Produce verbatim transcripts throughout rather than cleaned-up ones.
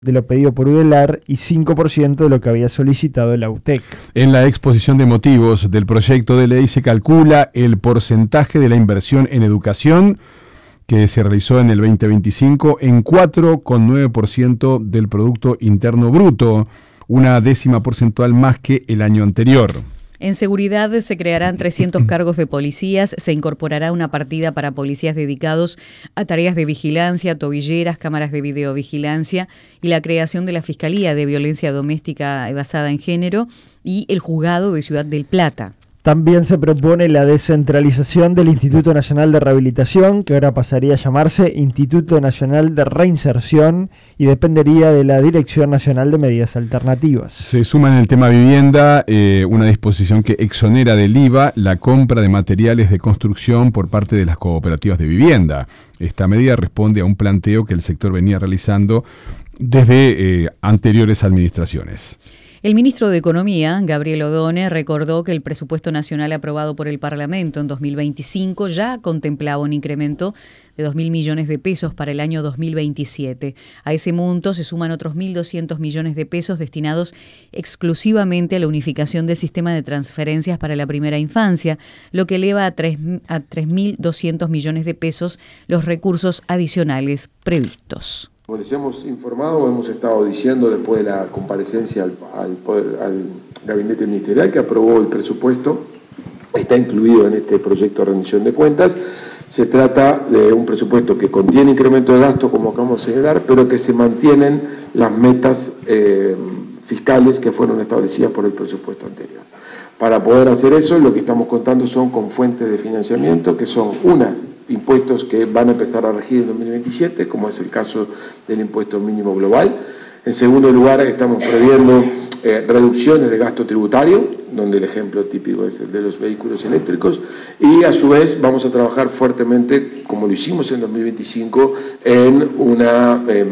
de lo pedido por Udelar y cinco por ciento de lo que había solicitado el AUTEC. En la exposición de motivos del proyecto de ley se calcula el porcentaje de la inversión en educación que se realizó en el veinte veinticinco en cuatro coma nueve por ciento del Producto Interno Bruto, una décima porcentual más que el año anterior. En seguridad se crearán trescientos cargos de policías, se incorporará una partida para policías dedicados a tareas de vigilancia, tobilleras, cámaras de videovigilancia y la creación de la Fiscalía de Violencia Doméstica basada en género y el Juzgado de Ciudad del Plata. También se propone la descentralización del Instituto Nacional de Rehabilitación, que ahora pasaría a llamarse Instituto Nacional de Reinserción y dependería de la Dirección Nacional de Medidas Alternativas. Se suma en el tema vivienda eh, una disposición que exonera del I V A la compra de materiales de construcción por parte de las cooperativas de vivienda. Esta medida responde a un planteo que el sector venía realizando desde eh, anteriores administraciones. El ministro de Economía, Gabriel Odone, recordó que el presupuesto nacional aprobado por el Parlamento en dos mil veinticinco ya contemplaba un incremento de dos mil millones de pesos para el año dos mil veintisiete. A ese monto se suman otros mil doscientos millones de pesos destinados exclusivamente a la unificación del sistema de transferencias para la primera infancia, lo que eleva a tres mil doscientos millones de pesos los recursos adicionales previstos. Como les hemos informado, hemos estado diciendo después de la comparecencia al, al, poder, al gabinete ministerial que aprobó el presupuesto, está incluido en este proyecto de rendición de cuentas. Se trata de un presupuesto que contiene incremento de gasto, como acabamos de señalar, pero que se mantienen las metas eh, fiscales que fueron establecidas por el presupuesto anterior. Para poder hacer eso, lo que estamos contando son con fuentes de financiamiento, que son unas impuestos que van a empezar a regir en dos mil veintisiete, como es el caso del impuesto mínimo global. En segundo lugar, estamos previendo eh, reducciones de gasto tributario, donde el ejemplo típico es el de los vehículos eléctricos, y a su vez vamos a trabajar fuertemente, como lo hicimos en dos mil veinticinco, en una, eh,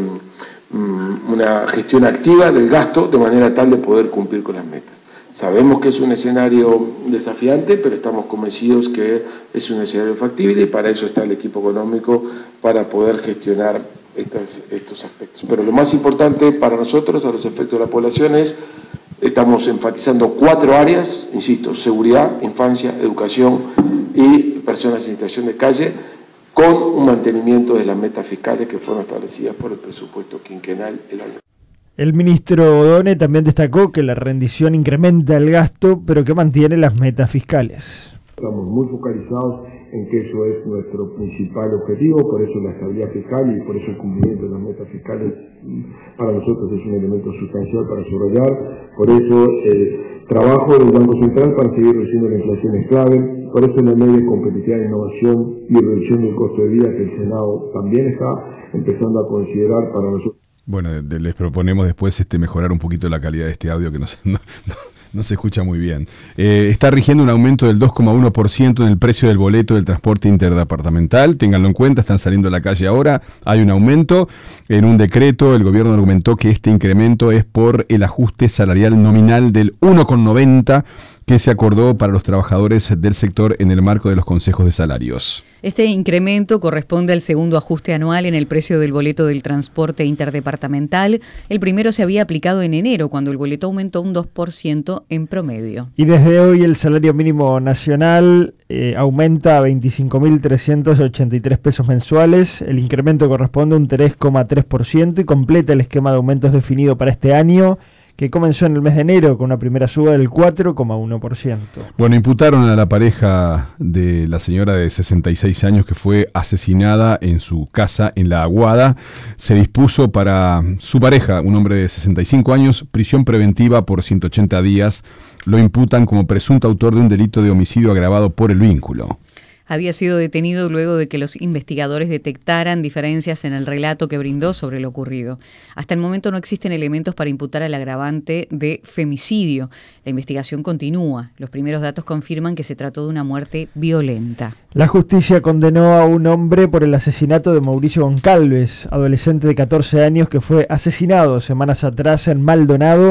una gestión activa del gasto, de manera tal de poder cumplir con las metas. Sabemos que es un escenario desafiante, pero estamos convencidos que es un escenario factible y para eso está el equipo económico, para poder gestionar estas, estos aspectos. Pero lo más importante para nosotros, a los efectos de la población, es, estamos enfatizando cuatro áreas, insisto, seguridad, infancia, educación y personas en situación de calle, con un mantenimiento de las metas fiscales que fueron establecidas por el presupuesto quinquenal el año. El ministro Odone también destacó que la rendición incrementa el gasto, pero que mantiene las metas fiscales. Estamos muy focalizados en que eso es nuestro principal objetivo, por eso la estabilidad fiscal y por eso el cumplimiento de las metas fiscales para nosotros es un elemento sustancial para subrayar. Por eso el trabajo del Banco Central para seguir reduciendo la inflación es clave. Por eso la ley de competitividad, innovación y reducción del costo de vida que el Senado también está empezando a considerar para nosotros. Bueno, de, les proponemos después este mejorar un poquito la calidad de este audio que no se, no, no, no se escucha muy bien. Eh, está rigiendo un aumento del dos coma uno por ciento en el precio del boleto del transporte interdepartamental. Ténganlo en cuenta, están saliendo a la calle ahora. Hay un aumento. En un decreto, el gobierno argumentó que este incremento es por el ajuste salarial nominal del uno coma noventa que se acordó para los trabajadores del sector en el marco de los consejos de salarios. Este incremento corresponde al segundo ajuste anual en el precio del boleto del transporte interdepartamental. El primero se había aplicado en enero, cuando el boleto aumentó un dos por ciento en promedio. Y desde hoy el salario mínimo nacional eh, aumenta a veinticinco mil trescientos ochenta y tres pesos mensuales. El incremento corresponde a un tres coma tres por ciento y completa el esquema de aumentos definido para este año, que comenzó en el mes de enero con una primera suba del cuatro coma uno por ciento. Bueno, imputaron a la pareja de la señora de sesenta y seis años que fue asesinada en su casa en La Aguada. Se dispuso para su pareja, un hombre de sesenta y cinco años, prisión preventiva por ciento ochenta días. Lo imputan como presunto autor de un delito de homicidio agravado por el vínculo. Había sido detenido luego de que los investigadores detectaran diferencias en el relato que brindó sobre lo ocurrido. Hasta el momento no existen elementos para imputar al agravante de femicidio. La investigación continúa. Los primeros datos confirman que se trató de una muerte violenta. La justicia condenó a un hombre por el asesinato de Mauricio Goncalves, adolescente de catorce años que fue asesinado semanas atrás en Maldonado.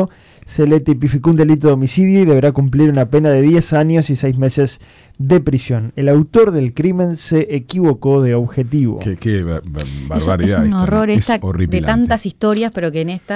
se le tipificó un delito de homicidio y deberá cumplir una pena de diez años y seis meses de prisión. El autor del crimen se equivocó de objetivo. Qué, qué bar- bar- barbaridad. Es, es un esta, horror ¿no? esta Es horripilante. de tantas historias, pero que en esta